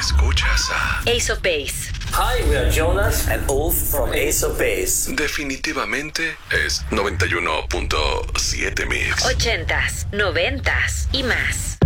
Escuchas a Ace of Base. Hi, we are Jonas and Ulf from Ace of Base. Definitivamente es 91.7 Mix. 80s, 90s y más.